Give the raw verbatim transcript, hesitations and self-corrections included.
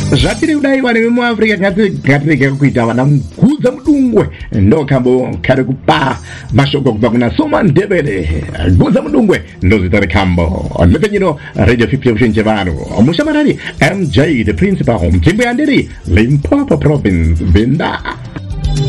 Zatiri udai wale mu Afrika ngati ngati ke kuita wana mkuza mdungwe ndo kambo kare kupa mashoko kuba kuna soma ndebele guza mdungwe ndo zitare kambo mepenyino radio fifty option chevano omushamarari M J the principal mtimbo yandiri Limpopo province Vinda